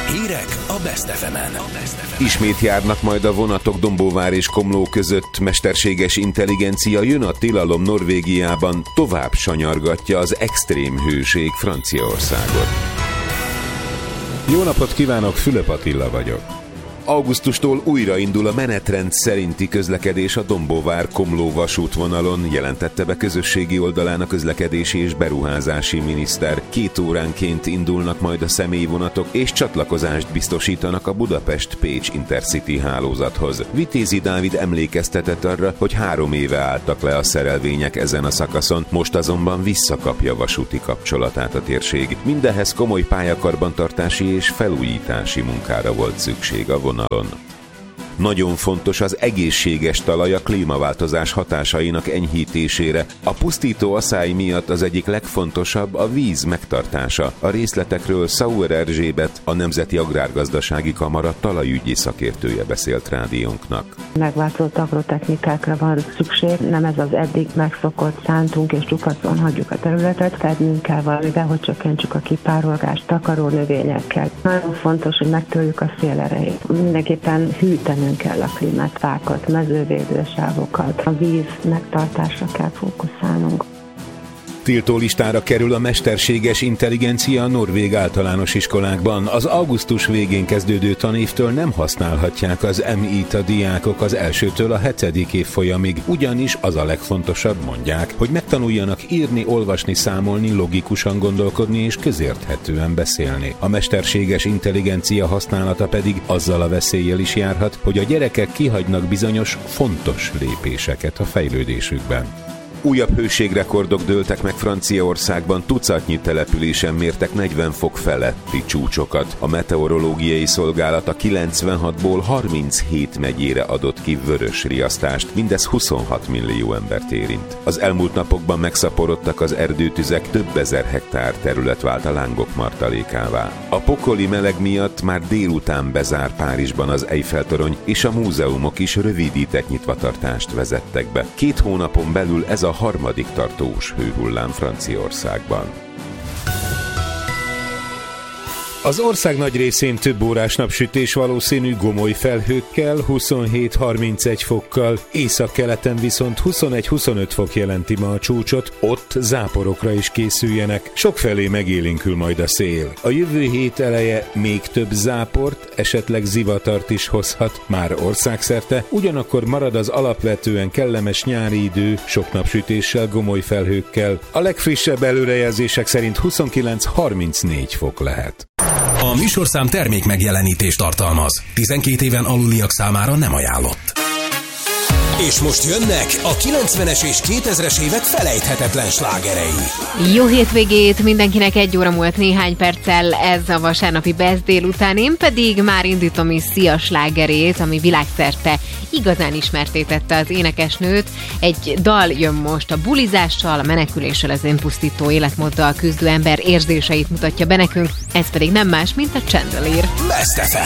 Hírek a Best FM-en. Ismét járnak majd a vonatok Dombóvár és Komló között. Mesterséges intelligencia jön a tilalom Norvégiában, tovább sanyargatja az extrém hőség Franciaországot. Jó napot kívánok, Fülöp Attila vagyok. Augusztustól újraindul a menetrend szerinti közlekedés a Dombóvár-Komló vasútvonalon, jelentette be közösségi oldalán a közlekedési és beruházási miniszter. 2 óránként indulnak majd a személyvonatok, és csatlakozást biztosítanak a Budapest-Pécs Intercity hálózathoz. Vitézi Dávid emlékeztetett arra, hogy 3 éve álltak le a szerelvények ezen a szakaszon, most azonban visszakapja vasúti kapcsolatát a térség. Mindehhez komoly pályakarbantartási és felújítási munkára volt szükség a vonalon. Nagyon fontos az egészséges talaj a klímaváltozás hatásainak enyhítésére. A pusztító aszály miatt az egyik legfontosabb a víz megtartása. A részletekről Sauer Erzsébet, a Nemzeti Agrárgazdasági Kamara talajügyi szakértője beszélt rádiónknak. Megváltozott agrotechnikákra van szükség, nem ez az eddig megszokott szántunk és csukaszon hagyjuk a területet, fednünk kell valamivel, hogy csökkentsük a kipárolgást takaró növényekkel. Nagyon fontos, hogy megtörjük a szélerejét. Mindenképpen hűtenünk kell a klímát, fákat, mezővédősávokat, a víz megtartásra kell fókuszálnunk. Tiltó listára kerül a mesterséges intelligencia a norvég általános iskolákban. Az augusztus végén kezdődő tanévtől nem használhatják az MI-t a diákok az 1-től a 7. évfolyamig, ugyanis az a legfontosabb, mondják, hogy megtanuljanak írni, olvasni, számolni, logikusan gondolkodni és közérthetően beszélni. A mesterséges intelligencia használata pedig azzal a veszéllyel is járhat, hogy a gyerekek kihagynak bizonyos fontos lépéseket a fejlődésükben. Újabb hőségrekordok dőltek meg Franciaországban, tucatnyi településen mértek 40 fok feletti csúcsokat. A meteorológiai szolgálat a 96-ból 37 megyére adott ki vörös riasztást, mindez 26 millió embert érint. Az elmúlt napokban megszaporodtak az erdőtüzek, több ezer hektár terület vált a lángok martalékává. A pokoli meleg miatt már délután bezár Párizsban az Eiffel-torony, és a múzeumok is rövidített nyitvatartást vezettek be. 2 hónapon belül ez a harmadik tartós hőhullám Franciaországban. Az ország nagy részén több órás napsütés valószínű, gomoly felhőkkel, 27-31 fokkal, északkeleten viszont 21-25 fok jelenti ma a csúcsot, ott záporokra is készüljenek, sokfelé megélénkül majd a szél. A jövő hét eleje még több záport, esetleg zivatart is hozhat, már országszerte, ugyanakkor marad az alapvetően kellemes nyári idő, sok napsütéssel, gomoly felhőkkel. A legfrissebb előrejelzések szerint 29-34 fok lehet. A műsorszám termék megjelenítést tartalmaz. 12 éven aluliak számára nem ajánlott. És most jönnek a 90-es és 2000-es évek felejthetetlen slágerei. Jó hétvégét mindenkinek, 1 óra múlt néhány perccel ez a vasárnapi Best délután. Én pedig már indítom is Szia slágerét, ami világszerte igazán ismertté tette az énekesnőt. Egy dal jön most a bulizással, a meneküléssel, az önpusztító életmóddal küzdő ember érzéseit mutatja be nekünk, ez pedig nem más, mint a Chandelier. Best FM.